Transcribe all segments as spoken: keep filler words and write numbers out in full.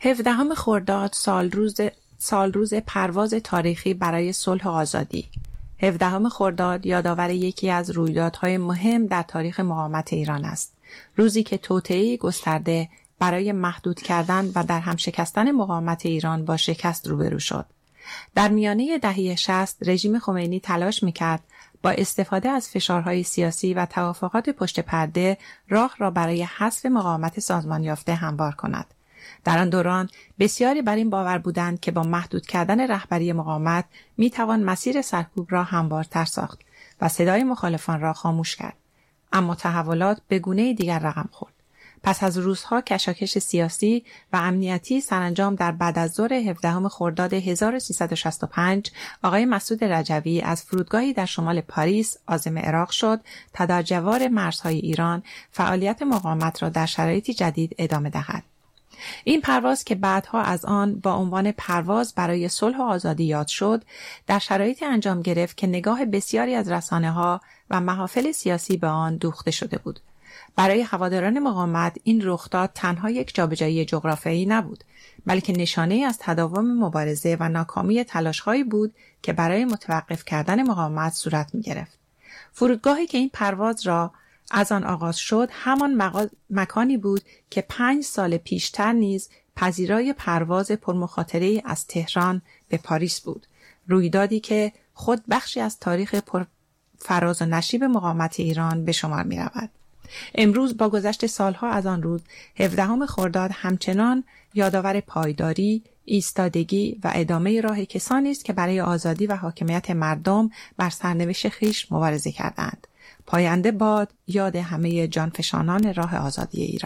هفدهم خرداد سال روز سال روز پرواز تاریخی برای صلح و آزادی. هفدهم خرداد یادآور یکی از رویدادهای مهم در تاریخ مقاومت ایران است. روزی که توطئه‌ای گسترده برای محدود کردن و در هم شکستن مقاومت ایران با شکست روبرو شد. در میانه دهه شصت رژیم خمینی تلاش می‌کرد با استفاده از فشارهای سیاسی و توافقات پشت پرده راه را برای حذف مقاومت سازمان یافته هموار کند. در آن دوران بسیاری بر این باور بودند که با محدود کردن رهبری مقاومت میتوان مسیر سرکوب را هموارتر ساخت و صدای مخالفان را خاموش کرد. اما تحولات به گونه دیگر رقم خورد. پس از روزها کشاکش سیاسی و امنیتی سرانجام در بعد از ظهر هفدهم خرداد هزار و سیصد و شصت و پنج آقای مسعود رجوی از فرودگاهی در شمال پاریس عازم عراق شد تا در جوار مرزهای ایران فعالیت مقاومت را در شرایطی جدید ادامه دهد. این پرواز که بعدها از آن با عنوان پرواز برای صلح و آزادی یاد شد، در شرایطی انجام گرفت که نگاه بسیاری از رسانه‌ها و محافل سیاسی به آن دوخته شده بود. برای هواداران مقاومت این رخداد تنها یک جابجایی جغرافیایی نبود، بلکه نشانه‌ای از تداوم مبارزه و ناکامی تلاش‌هایی بود که برای متوقف کردن مقاومت صورت می‌گرفت. فرودگاهی که این پرواز را از آن آغاز شد همان مقا... مکانی بود که پنج سال پیشتر نیز پذیرای پرواز پرمخاطره‌ای از تهران به پاریس بود. رویدادی که خود بخشی از تاریخ پر فراز و نشیب مقاومت ایران به شمار می رود. امروز با گذشت سالها از آن روز هفدهم خرداد همچنان یادآور پایداری، ایستادگی و ادامه راه کسانی است که برای آزادی و حاکمیت مردم بر سرنوشت خویش مبارزه کردند. پاینده باد یاد همه جانفشانان راه آزادی ایران.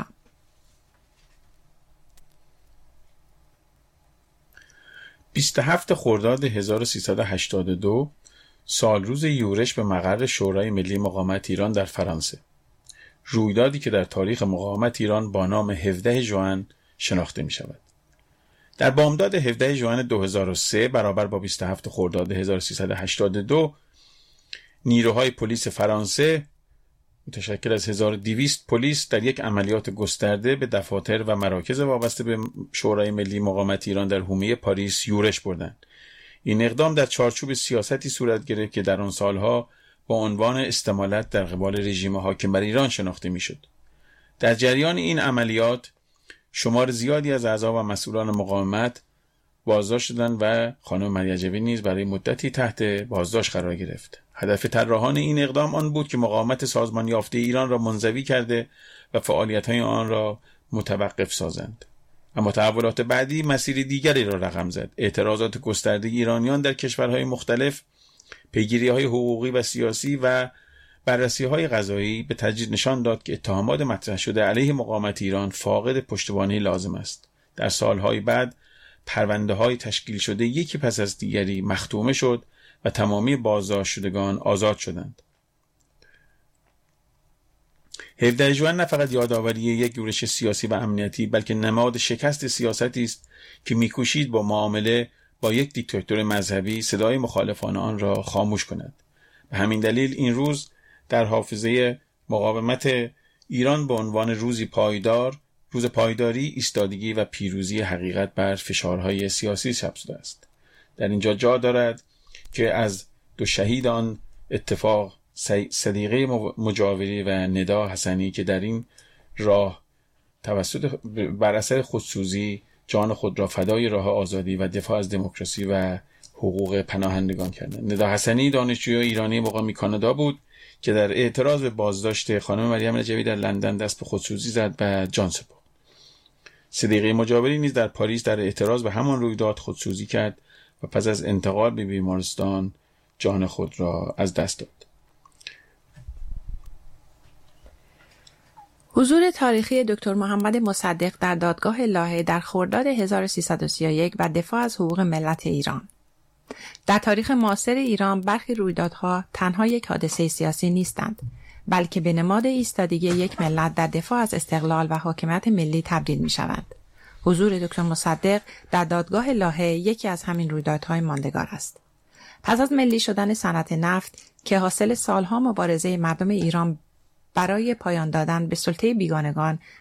بیست و هفتم خرداد هزار و سیصد و هشتاد و دو سال روز یورش به مقر شورای ملی مقاومت ایران در فرانسه. رویدادی که در تاریخ مقاومت ایران با نام هفدهم ژوئن شناخته می شود. در بامداد هفدهم ژوئن دو هزار و سه برابر با بیست و هفتم خرداد هزار و سیصد و هشتاد و دو نیروهای پلیس فرانسه متشکل از هزار و دویست پلیس در یک عملیات گسترده به دفاتر و مراکز وابسته به شورای ملی مقاومت ایران در حومه پاریس یورش بردند. این اقدام در چارچوب سیاستی صورت گرفت که در آن سالها با عنوان استمالت در قبال رژیم حاکم بر ایران شناخته میشد. در جریان این عملیات شمار زیادی از اعضا و مسئولان مقاومت بازداشت شدند و خانم مریجوی نیز برای مدتی تحت بازداشت قرار گرفت. هدف طراحان این اقدام آن بود که مقاومت سازمان یافته ایران را منزوی کرده و فعالیت‌های آن را متوقف سازند. اما تحولات بعدی مسیر دیگری را رقم زد. اعتراضات گسترده ایرانیان در کشورهای مختلف، پیگیری‌های حقوقی و سیاسی و بررسی‌های قضایی به تدریج نشان داد که اتهامات مطرح شده علیه مقاومت ایران فاقد پشتوانه لازم است. در سالهای بعد پرونده‌های تشکیل شده یکی پس از دیگری مختومه شد و تمامی بازداشت شدگان آزاد شدند. هفدهم ژوئن نه فقط یادآوری یک یورش سیاسی و امنیتی، بلکه نماد شکست سیاستی است که می‌کوشید با معامله با یک دیکتاتور مذهبی صدای مخالفان آن را خاموش کند. به همین دلیل این روز در حافظه مقاومت ایران به عنوان روزی پایدار، روز پایداری، ایستادگی و پیروزی حقیقت بر فشارهای سیاسی ثبت شده است. در اینجا جا دارد که از دو شهید آن اتفاق، صدیقه مجاوری و ندا حسنی که در این راه توسط بر اثر خودسوزی جان خود را فدای راه آزادی و دفاع از دموکراسی و حقوق پناهندگان کردند. ندا حسنی دانشجوی ایرانی مقامی کانادا بود که در اعتراض به بازداشت خانم مریم رجوی در لندن دست به خودسوزی زد و جان سپرد. صدیقه مجاوری نیز در پاریس در اعتراض به همان رویداد خودسوزی کرد و پس از انتقال به بیمارستان جان خود را از دست داد. حضور تاریخی دکتر محمد مصدق در دادگاه لاهه در خرداد هزار و سیصد و سی و یک و دفاع از حقوق ملت ایران. در تاریخ معاصر ایران برخی رویدادها تنها یک حادثه سیاسی نیستند، بلکه به نماد ایستادگی یک ملت در دفاع از استقلال و حاکمیت ملی تبدیل می شوند. حضور دکتر مصدق در دادگاه لاهه یکی از همین رویدادهای ماندگار است. پس از ملی شدن صنعت نفت که حاصل سالها مبارزه مردم ایران برای پایان دادن به سلطه بیگانگان